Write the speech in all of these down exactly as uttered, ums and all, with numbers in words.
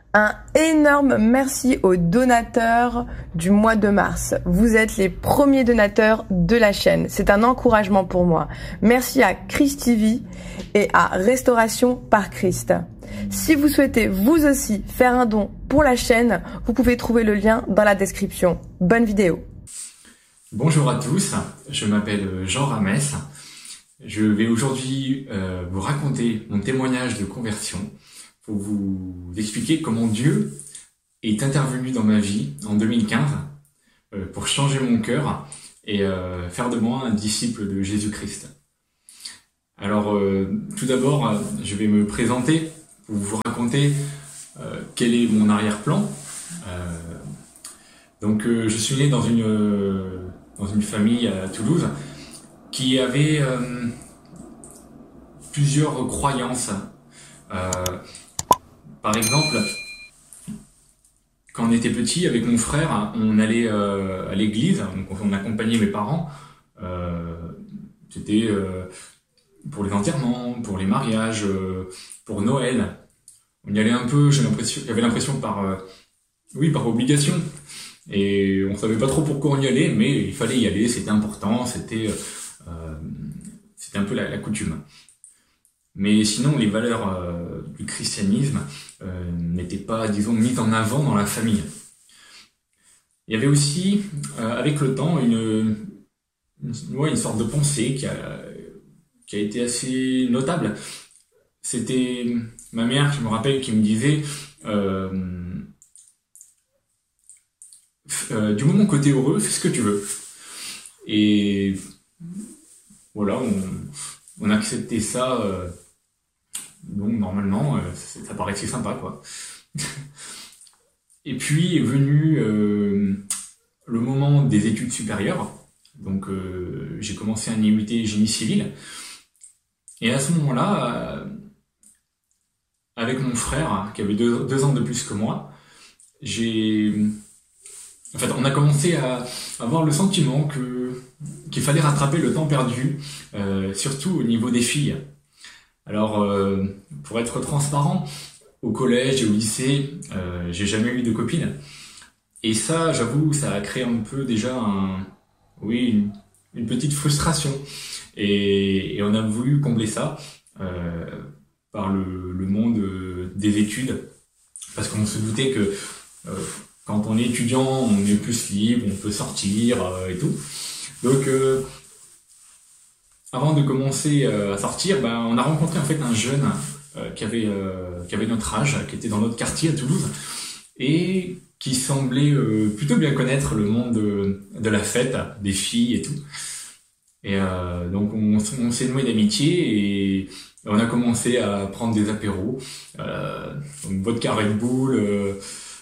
Un énorme merci aux donateurs du mois de mars. Vous êtes les premiers donateurs de la chaîne. C'est un encouragement pour moi. Merci à Christ T V et à Restauration par Christ. Si vous souhaitez vous aussi faire un don pour la chaîne, vous pouvez trouver le lien dans la description. Bonne vidéo. Bonjour à tous, je m'appelle Jean Ramès. Je vais aujourd'hui euh, vous raconter mon témoignage de conversion pour vous expliquer comment Dieu est intervenu dans ma vie en deux mille quinze euh, pour changer mon cœur et euh, faire de moi un disciple de Jésus-Christ. Alors euh, tout d'abord, je vais me présenter pour vous raconter euh, quel est mon arrière-plan. Euh, donc euh, je suis né dans une, euh, dans une famille à Toulouse qui avait euh, plusieurs croyances. Euh, par exemple, quand on était petit, avec mon frère, on allait euh, à l'église, donc on accompagnait mes parents. Euh, C'était euh, pour les enterrements, pour les mariages, euh, pour Noël. On y allait un peu, j'ai l'impression, j'avais l'impression par, euh, oui, par obligation. Et on savait pas trop pourquoi on y allait, mais il fallait y aller, c'était important, c'était euh, c'était un peu la, la coutume. Mais sinon, les valeurs euh, du christianisme euh, n'étaient pas, disons, mises en avant dans la famille. Il y avait aussi, euh, avec le temps, une, une, ouais, une sorte de pensée qui a, qui a été assez notable. C'était ma mère, je me rappelle, qui me disait euh, euh, du moment que t'es heureux, fais ce que tu veux. Et voilà, on, on acceptait ça. Euh, donc normalement, euh, ça paraissait sympa, quoi. Et puis est venu euh, le moment des études supérieures. Donc euh, j'ai commencé un I U T génie civil. Et à ce moment-là, euh, avec mon frère, qui avait deux, deux ans de plus que moi, j'ai... En fait, on a commencé à avoir le sentiment que qu'il fallait rattraper le temps perdu, euh, surtout au niveau des filles. Alors, euh, pour être transparent, au collège et au lycée, euh, j'ai jamais eu de copine. Et ça, j'avoue, ça a créé un peu déjà un, oui, une, une petite frustration. Et, et on a voulu combler ça euh, par le, le monde des études, parce qu'on se doutait que euh, quand on est étudiant, on est plus libre, on peut sortir euh, et tout. Donc, euh, avant de commencer euh, à sortir, ben, on a rencontré en fait un jeune euh, qui avait euh, qui avait notre âge, qui était dans notre quartier à Toulouse, et qui semblait euh, plutôt bien connaître le monde de, de la fête, des filles et tout. Et euh, donc, on, on s'est noué d'amitié et on a commencé à prendre des apéros, euh, donc vodka Red Bull, euh,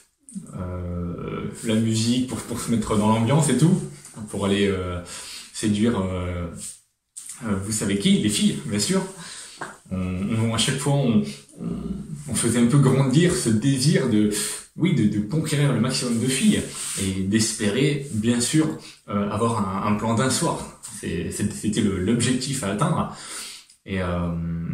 euh, la musique pour, pour se mettre dans l'ambiance et tout, pour aller euh, séduire, euh, euh, vous savez qui, les filles, bien sûr. On, on, à chaque fois, on, on, on faisait un peu grandir ce désir de, oui, de, de conquérir le maximum de filles et d'espérer, bien sûr, euh, avoir un, un plan d'un soir. C'est, c'était le, l'objectif à atteindre. Et euh,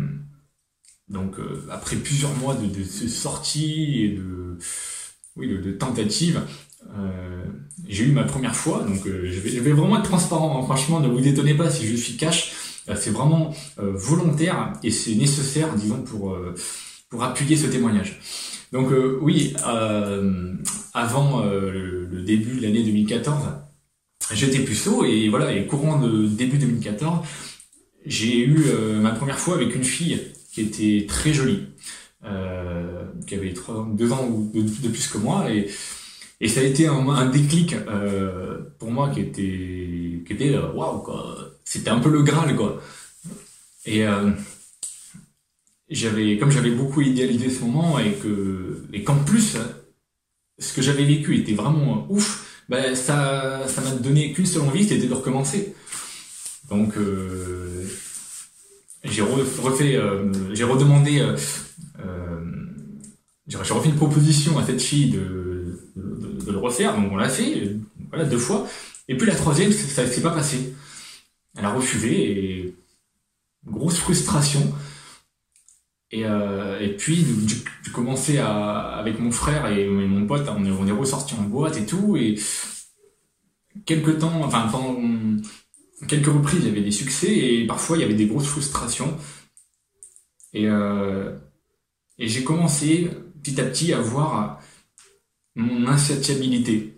donc, euh, après plusieurs mois de, de sorties et de, oui, de, de tentatives, euh, j'ai eu ma première fois. Donc, euh, je, vais, je vais vraiment être transparent. Hein. Franchement, ne vous étonnez pas si je suis cash. Euh, c'est vraiment euh, volontaire et c'est nécessaire, disons, pour euh, pour appuyer ce témoignage. Donc, euh, oui, euh, avant euh, le, le début de l'année deux mille quatorze, j'étais puceau et voilà. Et courant de début deux mille quatorze, j'ai eu euh, ma première fois avec une fille qui était très jolie, euh, qui avait trois, deux ans ou de, de plus que moi, et, et ça a été un, un déclic euh, pour moi qui était, qui était waouh, quoi. C'était un peu le Graal, quoi. Et euh, j'avais, comme j'avais beaucoup idéalisé ce moment et que, et qu'en plus, ce que j'avais vécu était vraiment ouf, ben ça, ça m'a donné qu'une seule envie, c'était de recommencer. Donc, euh, j'ai refait, euh, j'ai redemandé, euh, euh, j'ai refait une proposition à cette fille de, de, de le refaire, donc on l'a fait, voilà, deux fois. Et puis la troisième, ça, ça s'est pas passé. Elle a refusé et grosse frustration. Et, euh, et puis j'ai j'ai commencé à, avec mon frère et, et mon pote, on est, on est ressorti en boîte et tout, et quelques temps, enfin pendant quelques reprises, il y avait des succès et parfois il y avait des grosses frustrations. Et, euh, et j'ai commencé petit à petit à voir mon insatiabilité.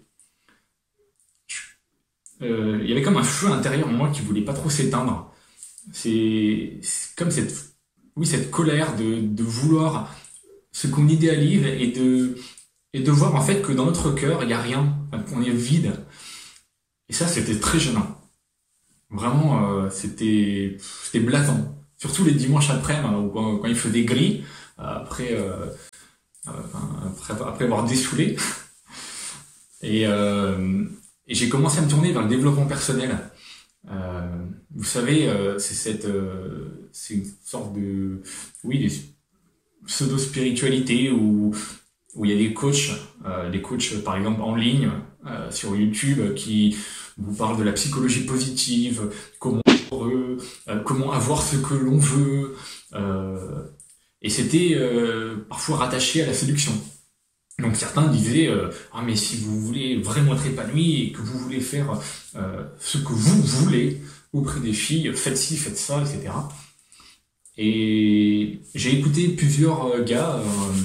Euh, il y avait comme un feu intérieur en moi qui voulait pas trop s'éteindre. C'est c'est comme cette, oui, cette colère de, de vouloir ce qu'on idéalise et de, et de voir en fait que dans notre cœur, il n'y a rien, enfin, qu'on est vide. Et ça, c'était très gênant. Vraiment, euh, c'était, c'était blatant. Surtout les dimanches après-midi, hein, quand, quand il faisait gris, euh, après, euh, euh, après, après avoir dessoulé. Et, euh, et j'ai commencé à me tourner vers le développement personnel. Euh, vous savez, euh, c'est cette, euh, c'est une sorte de, oui, des pseudo-spiritualité où, où il y a des coachs, euh, des coachs par exemple en ligne, euh, sur YouTube, qui vous parlent de la psychologie positive, comment être heureux, euh, comment avoir ce que l'on veut, euh, et c'était euh, parfois rattaché à la séduction. Donc certains disaient euh, ah mais si vous voulez vraiment être épanoui et que vous voulez faire euh, ce que vous voulez auprès des filles, faites ci, faites ça, et cetera. Et j'ai écouté plusieurs euh, gars euh,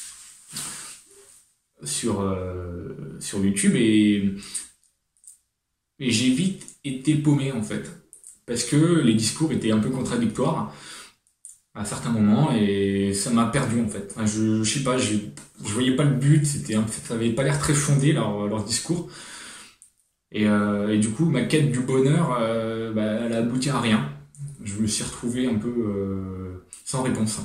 sur euh, sur YouTube et, et j'ai vite été paumé en fait, parce que les discours étaient un peu contradictoires à certains moments et ça m'a perdu en fait. Enfin, je, je sais pas, je, je voyais pas le but, c'était un, ça avait pas l'air très fondé leur, leur discours. Et, euh, et du coup, ma quête du bonheur, euh, bah, elle a abouti à rien. Je me suis retrouvé un peu euh, sans réponse.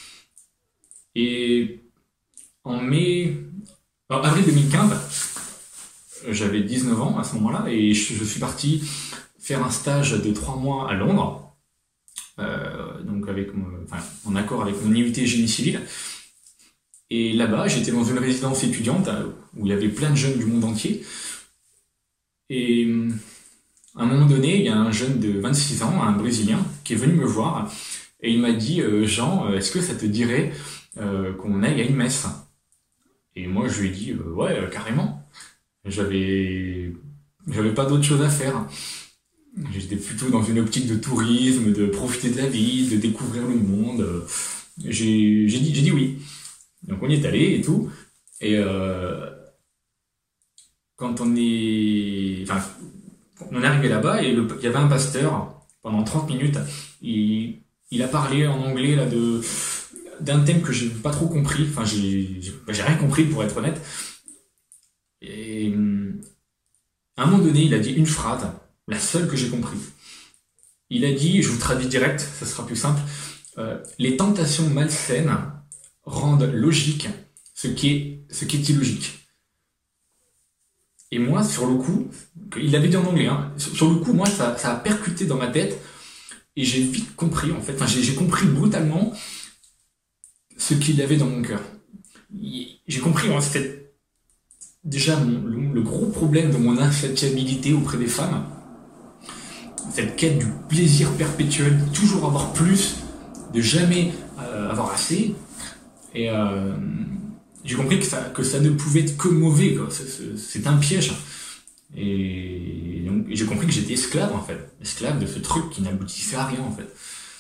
Et en mai, en avril deux mille quinze, j'avais dix-neuf ans à ce moment-là et je, je suis parti faire un stage de trois mois à Londres. Euh, donc avec mon, enfin, en accord avec mon I U T génie civil. Et là-bas, j'étais dans une résidence étudiante où il y avait plein de jeunes du monde entier. Et à un moment donné, il y a un jeune de vingt-six ans, un Brésilien, qui est venu me voir et il m'a dit euh, Jean, est-ce que ça te dirait euh, qu'on aille à une messe? Et moi, je lui ai dit euh, ouais, euh, carrément. J'avais, j'avais pas d'autre chose à faire. J'étais plutôt dans une optique de tourisme, de profiter de la vie, de découvrir le monde. J'ai, j'ai dit, j'ai dit oui. Donc on y est allé et tout. Et euh, quand on est, enfin, on est arrivé là-bas et le, il y avait un pasteur pendant trente minutes. Il, il a parlé en anglais là de d'un thème que j'ai pas trop compris. Enfin, j'ai, j'ai, j'ai rien compris pour être honnête. Et à un moment donné, il a dit une phrase. La seule que j'ai compris. Il a dit, je vous traduis direct, ça sera plus simple, euh, les tentations malsaines rendent logique ce qui est, ce qui est illogique. Et moi, sur le coup, il l'avait dit en anglais, hein, sur le coup, moi, ça, ça a percuté dans ma tête et j'ai vite compris, en fait, enfin, j'ai, j'ai compris brutalement ce qu'il avait dans mon cœur. J'ai compris, hein, c'était déjà mon, le, le gros problème de mon insatiabilité auprès des femmes. Cette quête du plaisir perpétuel, de toujours avoir plus, de jamais euh, avoir assez. Et euh, j'ai compris que ça, que ça ne pouvait être que mauvais, quoi. C'est, c'est, c'est un piège. Et donc j'ai compris que j'étais esclave, en fait. Esclave de ce truc qui n'aboutissait à rien, en fait.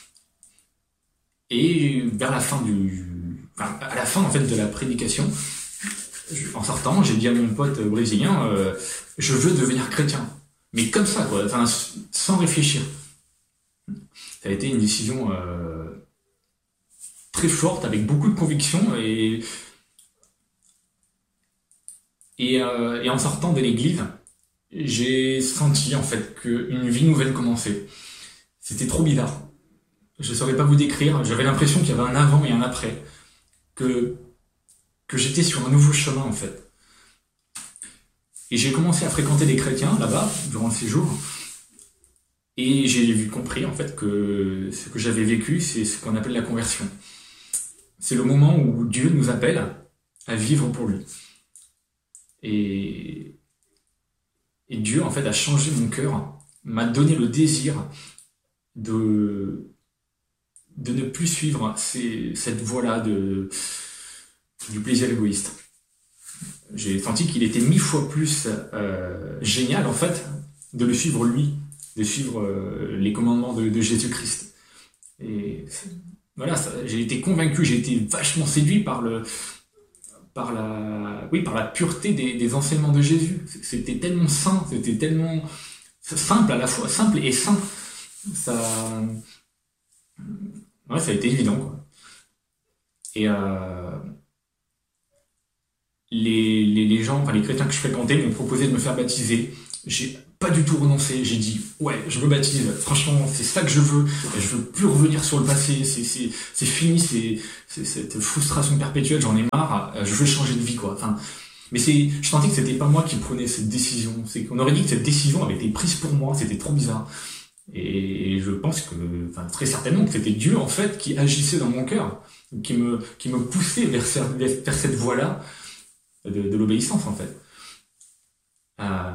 Et vers la fin du... Enfin, à la fin, en fait, de la prédication, en sortant, j'ai dit à mon pote brésilien, euh, je veux devenir chrétien. Mais comme ça, quoi, enfin, sans réfléchir. Ça a été une décision euh, très forte, avec beaucoup de conviction, et, et, euh, et en sortant de l'église, j'ai senti en fait qu'une vie nouvelle commençait. C'était trop bizarre. Je ne saurais pas vous décrire, j'avais l'impression qu'il y avait un avant et un après, que, que j'étais sur un nouveau chemin en fait. Et j'ai commencé à fréquenter des chrétiens là-bas, durant le séjour. Et j'ai vu, compris en fait que ce que j'avais vécu, c'est ce qu'on appelle la conversion. C'est le moment où Dieu nous appelle à vivre pour lui. Et, et Dieu en fait a changé mon cœur, m'a donné le désir de, de ne plus suivre ces, cette voie-là de, du plaisir égoïste. J'ai senti qu'il était mille fois plus euh, génial, en fait, de le suivre lui, de suivre euh, les commandements de, de Jésus-Christ. Et voilà, ça, j'ai été convaincu, j'ai été vachement séduit par le, par la, oui, par la pureté des, des enseignements de Jésus. C'était tellement sain, c'était tellement simple à la fois, simple et sain. Ça, ouais, ça a été évident, quoi. Et euh, les, les, les gens, enfin les chrétiens que je fréquentais m'ont proposé de me faire baptiser. J'ai pas du tout renoncé. J'ai dit ouais, je me baptise. Franchement, c'est ça que je veux. Je veux plus revenir sur le passé. C'est c'est c'est fini. C'est c'est cette frustration perpétuelle. J'en ai marre. Je veux changer de vie, quoi. Enfin, mais c'est, je sentais que c'était pas moi qui prenais cette décision. C'est qu'on aurait dit que cette décision avait été prise pour moi. C'était trop bizarre. Et je pense que, enfin, très certainement que c'était Dieu, en fait, qui agissait dans mon cœur, qui me, qui me poussait vers, vers cette voie-là de, de l'obéissance, en fait. Euh,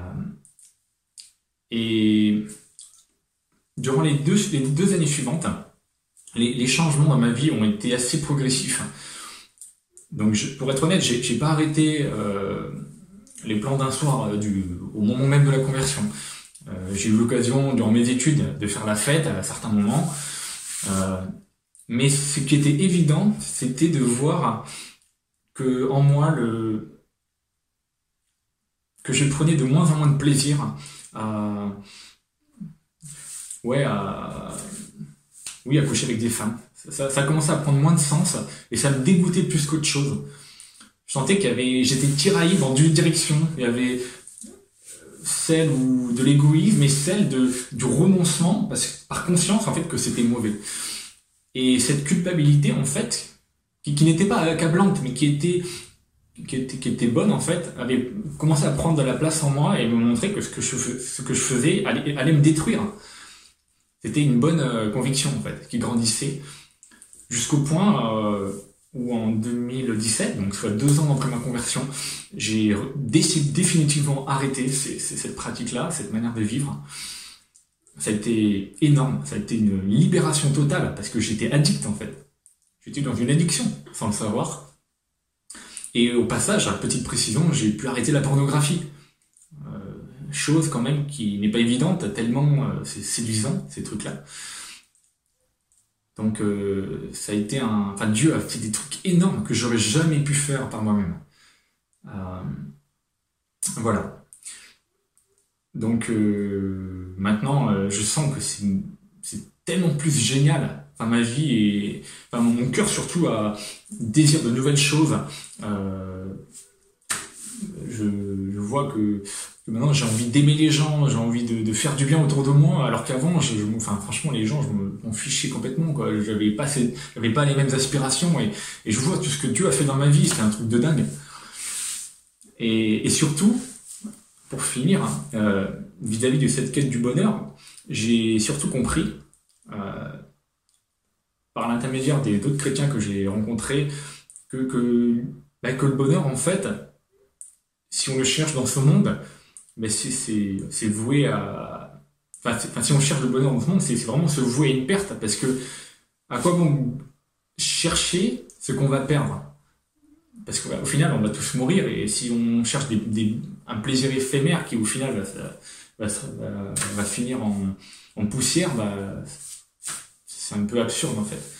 et durant les deux, les deux années suivantes, les, les changements dans ma vie ont été assez progressifs. Donc, je, pour être honnête, j'ai, j'ai pas arrêté euh, les plans d'un soir euh, du, au moment même de la conversion. Euh, j'ai eu l'occasion, durant mes études, de faire la fête à certains moments. Euh, mais ce qui était évident, c'était de voir que en moi, le... que je prenais de moins en moins de plaisir à... Ouais, à... Oui, à coucher avec des femmes. Ça, ça a commencé à prendre moins de sens et ça me dégoûtait plus qu'autre chose. Je sentais qu'il y avait... J'étais tiraillé dans deux directions. Il y avait... celle ou de l'égoïsme et celle de, du renoncement, parce que, par conscience en fait que c'était mauvais. Et cette culpabilité en fait, qui, qui n'était pas accablante, mais qui était, qui était, qui était bonne en fait, avait commencé à prendre de la place en moi et me montrer que ce que je, ce que je faisais allait, allait me détruire. C'était une bonne euh, conviction en fait, qui grandissait jusqu'au point euh, où en deux mille dix-sept, donc soit deux ans après ma conversion, j'ai décidé définitivement arrêter ces, ces, cette pratique-là, cette manière de vivre. Ça a été énorme, ça a été une libération totale, parce que j'étais addict en fait. J'étais dans une addiction, sans le savoir. Et au passage, à petite précision, j'ai pu arrêter la pornographie. Euh, chose quand même qui n'est pas évidente, tellement euh, c'est séduisant, ces trucs-là. Donc euh, ça a été un... Enfin, Dieu a fait des trucs énormes que j'aurais jamais pu faire par moi-même. Euh, voilà. Donc euh, maintenant, euh, je sens que c'est, c'est tellement plus génial. Enfin, ma vie et enfin, mon cœur surtout a désir de nouvelles choses. Euh, je, je vois que, que maintenant j'ai envie d'aimer les gens, j'ai envie de, de faire du bien autour de moi, alors qu'avant, je, je, enfin franchement les gens, je me, m'en fichais complètement, quoi. J'avais pas, ces, j'avais pas les mêmes aspirations et, et je vois tout ce que Dieu a fait dans ma vie, c'était un truc de dingue. Et, et surtout, pour finir, hein, euh, vis-à-vis de cette quête du bonheur, j'ai surtout compris, euh, par l'intermédiaire des d'autres chrétiens que j'ai rencontrés, que, que, bah, que le bonheur, en fait, si on le cherche dans ce monde, bah, c'est, c'est, c'est voué à... Enfin, c'est, enfin, si on cherche le bonheur dans ce monde, c'est, c'est vraiment se vouer à une perte, parce que à quoi bon chercher ce qu'on va perdre ? Parce qu'au bah, final, on va tous mourir, et si on cherche des, des, un plaisir éphémère qui, au final, va, va, va, va finir en, en poussière, bah, c'est un peu absurde, en fait.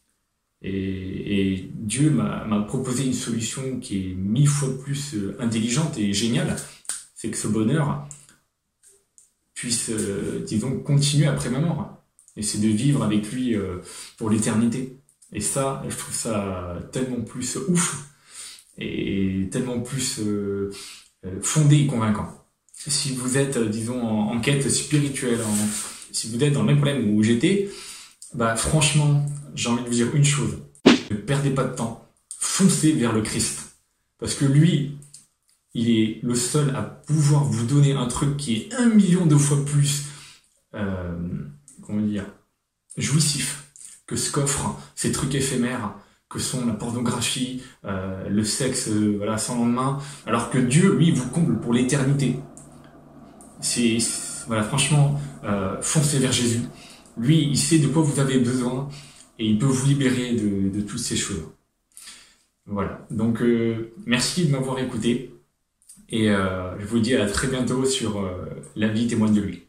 Et, et Dieu m'a, m'a proposé une solution qui est mille fois plus intelligente et géniale, c'est que ce bonheur puisse, euh, disons, continuer après ma mort. Et c'est de vivre avec lui euh, pour l'éternité. Et ça, je trouve ça tellement plus ouf, et tellement plus euh, fondé et convaincant. Si vous êtes, disons, en, en quête spirituelle, en, si vous êtes dans le même problème où j'étais, bah franchement, j'ai envie de vous dire une chose. Ne perdez pas de temps. Foncez vers le Christ. Parce que lui, il est le seul à pouvoir vous donner un truc qui est un million de fois plus, euh, comment dire, jouissif que ce qu'offrent ces trucs éphémères, que sont la pornographie, euh, le sexe, euh, voilà, sans lendemain, alors que Dieu, lui, vous comble pour l'éternité. C'est, c'est voilà, franchement, euh, foncez vers Jésus. Lui, il sait de quoi vous avez besoin. et il peut vous libérer de, de toutes ces choses. Voilà, donc euh, merci de m'avoir écouté et euh, je vous dis à très bientôt sur euh, La vie témoigne de lui.